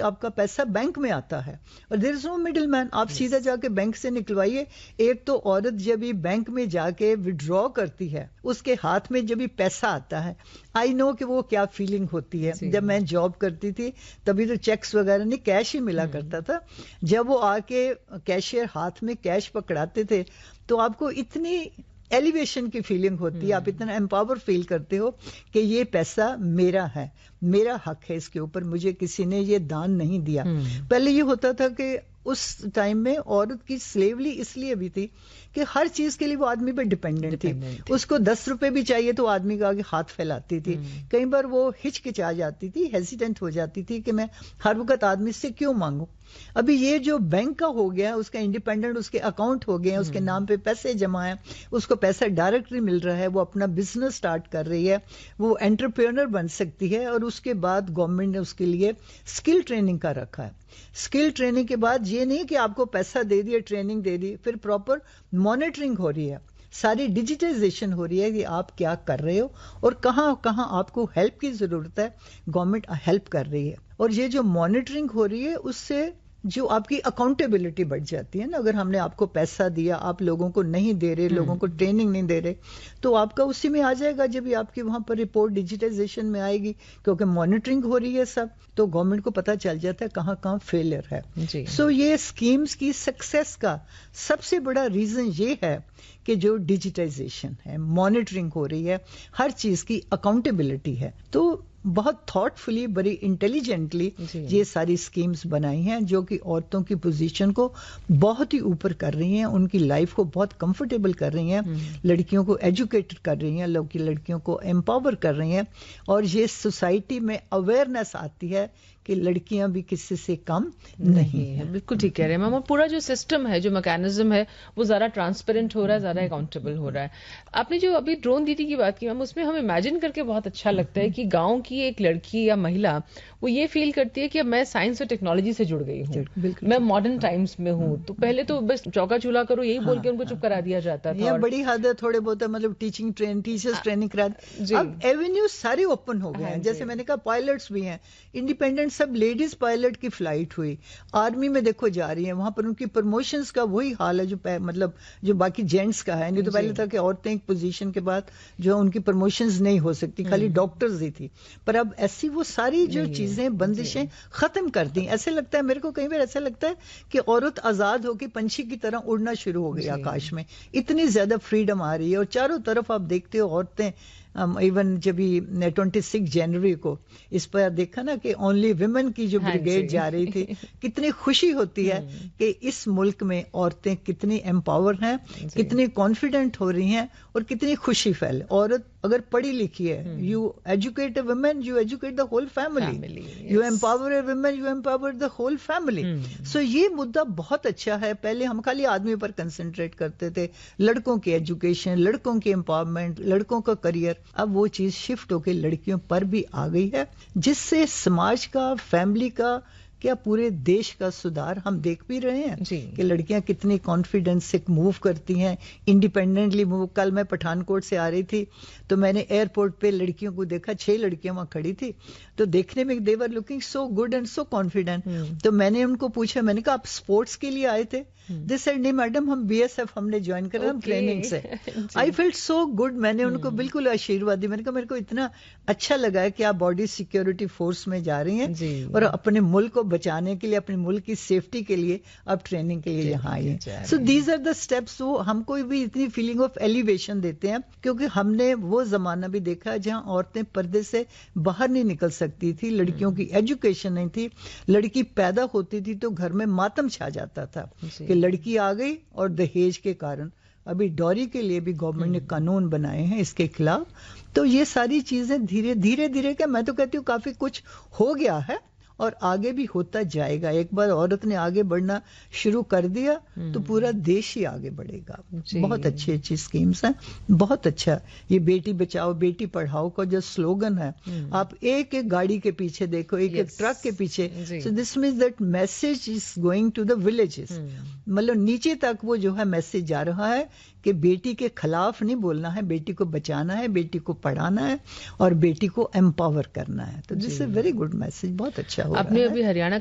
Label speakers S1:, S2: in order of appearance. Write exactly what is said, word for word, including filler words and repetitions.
S1: کہ آپ کا پیسہ بینک میں آتا ہے اور دیر از نو مڈل مین. آپ سیدھا جا کے بینک سے نکلوائیے. ایک تو عورت جب یہ بینک میں جا کے ودرا کرتی ہے, اس کے ہاتھ میں جب یہ پیسہ آتا ہے, آئی نو کہ وہ کیا فیلنگ ہوتی ہے. جب میں جاب کرتی تھی تبھی تو چیکس وغیرہ نہیں, کیش ہی ملا کرتا تھا. جب وہ آ کے کیشیئر ہاتھ میں کیش پکڑاتے تھے تو آپ کو اتنی ایلیویشن کی فیلنگ ہوتی ہے, آپ اتنا امپاور فیل کرتے ہو کہ یہ پیسہ میرا ہے, میرا حق ہے اس کے اوپر, مجھے کسی نے یہ دان نہیں دیا. پہلے یہ ہوتا تھا کہ اس ٹائم میں عورت کی سلیوری اس لیے بھی تھی کہ ہر چیز کے لیے وہ آدمی پہ ڈپینڈنٹ تھی. اس کو دس روپے بھی چاہیے تو آدمی کا آگے ہاتھ پھیلاتی تھی. کئی بار وہ ہچکچا جاتی تھی, ہیزیٹنٹ ہو جاتی تھی کہ میں ہر وقت آدمی سے کیوں مانگوں. ابھی یہ جو بینک کا ہو گیا, اس کا انڈیپینڈنٹ, اس کے اکاؤنٹ ہو گئے ہیں, اس کے نام پہ پیسے جمع ہیں, اس کو پیسہ ڈائریکٹلی مل رہا ہے, وہ اپنا بزنس سٹارٹ کر رہی ہے, وہ انٹرپرینر بن سکتی ہے. اور اس کے بعد گورنمنٹ نے اس کے لیے اسکل ٹریننگ کا رکھا ہے. اسکل ٹریننگ کے بعد یہ نہیں کہ آپ کو پیسہ دے دیا, ٹریننگ دے دی, پھر پراپر مانیٹرنگ ہو رہی ہے, ساری ڈیجیٹائزیشن ہو رہی ہے کہ آپ کیا کر رہے ہو اور کہاں کہاں آپ کو ہیلپ کی ضرورت ہے, گورنمنٹ ہیلپ کر رہی ہے. اور یہ جو مانیٹرنگ ہو رہی ہے اس سے جو آپ کی اکاؤنٹیبلٹی بڑھ جاتی ہے نا. اگر ہم نے آپ کو پیسہ دیا, آپ لوگوں کو نہیں دے رہے, لوگوں کو ٹریننگ نہیں دے رہے, تو آپ کا اسی میں آ جائے گا جب آپ کی وہاں پر رپورٹ ڈیجیٹائزیشن میں آئے گی, کیونکہ مانیٹرنگ ہو رہی ہے سب, تو گورنمنٹ کو پتا چل جاتا ہے کہاں کہاں فیلئر ہے. سو یہ اسکیمز کی سکسیس کا سب سے بڑا ریزن یہ ہے کہ جو ڈیجیٹائزیشن ہے, مانیٹرنگ ہو رہی ہے, ہر چیز کی اکاؤنٹیبلٹی ہے. تو بہت تھاٹ فلی, بڑی انٹیلیجنٹلی یہ ساری اسکیمز بنائی ہیں جو کہ عورتوں کی پوزیشن کو بہت ہی اوپر کر رہی ہیں, ان کی لائف کو بہت کمفرٹیبل کر رہی ہیں, لڑکیوں کو ایجوکیٹڈ کر رہی ہیں, لوگ کی لڑکیوں کو امپاور کر رہی ہیں. اور یہ سوسائٹی میں اویئرنیس آتی ہے کہ لڑکیاں بھی کسی سے کم نہیں ہیں.
S2: بالکل ٹھیک کہہ رہے ہیں ماما. پورا جو سسٹم ہے, جو میکینزم ہے, وہ زیادہ ٹرانسپیرنٹ ہو رہا ہے, زیادہ اکاؤنٹیبل ہو رہا ہے. آپ نے جو ابھی ڈرون دیدی کی بات کی میم, اس میں ہم امیجن کر کے بہت اچھا لگتا ہے کہ گاؤں کی ایک لڑکی یا مہیلا وہ یہ فیل کرتی ہے کہ میں سائنس اور ٹیکنالوجی سے جڑ گئی ہوں, میں ماڈرن ٹائمز میں ہوں. تو پہلے تو بس چوکا چولہا کرو یہی بول کے ان کو چپ کرا دیا جاتا تھا.
S1: یہ بڑی حد ہے, تھوڑے بہت مطلب ٹیچنگ ٹرین ٹیچرز ٹریننگ کرا. اب ایونیو سارے اوپن ہو گئے ہیں. جیسے میں نے کہا پائلٹس بھی ہیں انڈیپینڈنٹ, سب لیڈیز پائلٹ کی فلائٹ ہوئی. آرمی میں دیکھو جا رہی ہیں, وہاں پر ان کی پروموشنز کا وہی حال ہے جو مطلب جو باقی جینٹس کا ہے. نہیں تو پہلے تھا کہ عورتیں ایک پوزیشن کے بعد جو ان کی پروموشنز نہیں ہو سکتی, خالی ڈاکٹرز ہی تھی. پر اب ایسی وہ ساری جو چیزیں بندشیں ختم کر دیں. ایسے لگتا ہے میرے کو, کئی بار ایسا لگتا ہے کہ عورت آزاد ہو کے پنچھی کی طرح اڑنا شروع ہو گئی آکاش میں. اتنی زیادہ فریڈم آ رہی ہے, اور چاروں طرف آپ دیکھتے ہو عورتیں. ایون جب ٹوئنٹی سکس جنوری کو اس پر دیکھا نا کہ اونلی ویمن کی جو بریگیڈ جا رہی تھی, کتنی خوشی ہوتی ہے کہ اس ملک میں عورتیں کتنی امپاور ہیں, کتنی کانفیڈنٹ ہو رہی ہیں, اور کتنی خوشی پھیل. عورت اگر پڑھی لکھی ہے, you educate a women, you educate the whole family, you empower a women, you empower the whole family. سو یہ مدعا بہت اچھا ہے. پہلے ہم خالی آدمی پر کنسنٹریٹ کرتے تھے, لڑکوں کی ایجوکیشن, لڑکوں کی امپاورمنٹ, لڑکوں کا کریئر. اب وہ چیز شفٹ ہو کے لڑکیوں پر بھی آ گئی ہے, جس سے سماج کا, فیملی کا, کیا پورے دیش کا سدھار ہم دیکھ بھی رہے ہیں جی. کہ لڑکیاں کتنی کانفیڈنس سے موو کرتی ہیں, انڈیپینڈنٹلی موو. کل میں پٹھان کوٹ سے آ رہی تھی تو میں نے ایئرپورٹ پہ لڑکیوں کو دیکھا, چھ لڑکیاں وہاں کھڑی تھی, تو دیکھنے میں دے were looking so good and so confident. تو میں نے ان کو پوچھا, میں نے کہا آپ اسپورٹس کے لیے آئے تھے؟ دے سیڈ نہیں میڈم, ہم بی ایس ایف ہم نے جوائن کرا, ہم ٹریننگ سے. I felt so good. میں نے ان کو بالکل آشیرواد دی. میں نے کہا میرے کو اتنا اچھا لگا ہے کہ آپ باڈی سیکورٹی فورس میں جا رہی ہیں اور اپنے ملک کو بچانے کے لیے, اپنے ملک کی سیفٹی کے لیے آپ ٹریننگ کے لیے یہاں آئی ہیں. So these are the steps. وہ ہم کو بھی اتنی فیلنگ آف ایلیویشن دیتے ہیں, کیونکہ ہم نے وہ زمانہ بھی دیکھا جہاں عورتیں پردے سے باہر نہیں نکل سکتی تھی, لڑکیوں کی ایجوکیشن نہیں تھی, لڑکی پیدا ہوتی تھی تو گھر میں ماتم چھا جاتا تھا کہ لڑکی آ گئی. اور دہیج کے کارن ابھی ڈوری کے لیے بھی گورنمنٹ نے قانون بنائے ہیں اس کے خلاف. تو یہ ساری چیزیں دھیرے دھیرے دھیرے کہ میں تو کہتی ہوں کافی کچھ ہو گیا ہے اور آگے بھی ہوتا جائے گا. ایک بار عورت نے آگے بڑھنا شروع کر دیا تو پورا دیش ہی آگے بڑھے گا. بہت اچھی اچھی اسکیمز ہیں, بہت اچھا. یہ بیٹی بچاؤ بیٹی پڑھاؤ کا جو سلوگن ہے, آپ ایک ایک گاڑی کے پیچھے دیکھو, ایک ایک ٹرک کے پیچھے. سو this means that message is going to the villages. مطلب نیچے تک وہ جو ہے میسج جا رہا ہے کہ بیٹی کے خلاف نہیں بولنا ہے, بیٹی کو بچانا ہے, بیٹی کو پڑھانا ہے, اور بیٹی کو امپاور کرنا ہے. تو دس اے ویری گڈ میسج, بہت اچھا.
S2: آپ نے ابھی ہریانہ